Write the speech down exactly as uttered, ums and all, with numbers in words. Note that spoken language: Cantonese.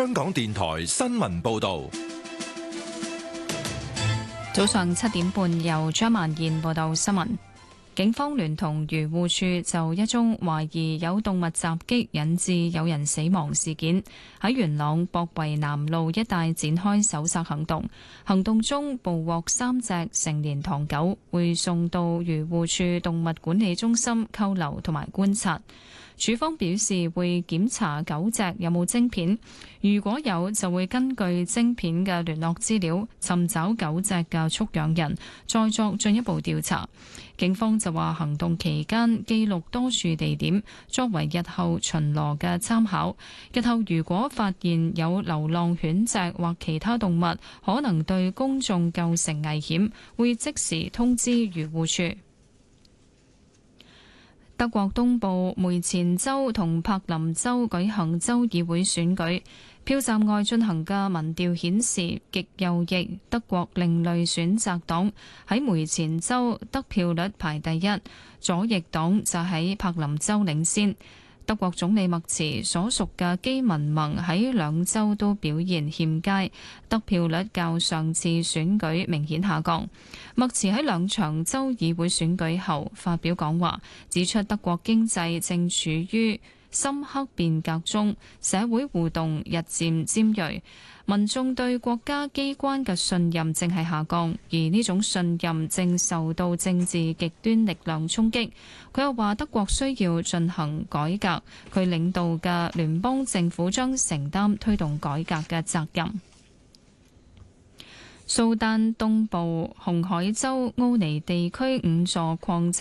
香港電台新聞報道。 早上七點半，由張萬燕報道新聞。警方聯同漁護署就一宗懷疑有動物襲擊引致有人死亡事件，喺元朗博圍南路一帶展開搜索行動。行動中捕獲三隻成年唐狗，會送到漁護署動物管理中心扣留同埋觀察。署方表示會檢查狗隻有冇晶片，如果有就會根據晶片嘅聯絡資料尋找狗隻嘅畜養人，再作進一步調查。警方就話行動期間記錄多處地點，作為日後巡邏嘅參考。日後如果發現有流浪犬隻或其他動物可能對公眾構成危險，會即時通知漁護署。德國東部梅前州同柏林州舉行州議會選舉，票站外進行嘅民調顯示，極右翼德國另類選擇黨喺梅前州得票率排第一，左翼黨就喺柏林州領先。德國總理默茨所屬嘅基民盟喺兩州都表現欠佳，得票率較上次選舉明顯下降。默茨喺兩場州議會選舉後發表講話，指出德國經濟正處於深刻變革中，社會互動日漸尖銳，民眾對國家機關嘅信任正係下降，而呢種信任正受到政治極端力量衝擊。佢又話德國需要進行改革，佢領導嘅聯邦政府將承擔推動改革嘅責任。蘇丹東部紅海州奧尼地區五座礦